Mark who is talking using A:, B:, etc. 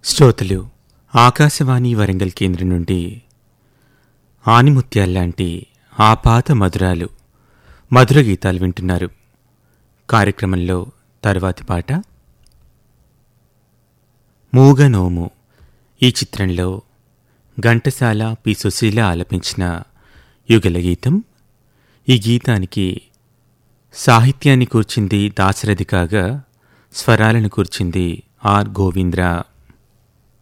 A: శ్రోతలు ఆకాశవాణి వరంగల్ కేంద్రం నుండి ఆనిముత్యాల్లాంటి ఆపాత మధురాలు మధుర గీతాలు వింటున్నారు. కార్యక్రమంలో తరువాతి పాట మూగనోము. ఈ చిత్రంలో ఘంటసాల పి సుశీల ఆలపించిన యుగల గీతం. ఈ గీతానికి సాహిత్యాన్ని కూర్చింది దాశరథి కాగా స్వరాలను కూర్చింది ఆర్ గోవింద్ర.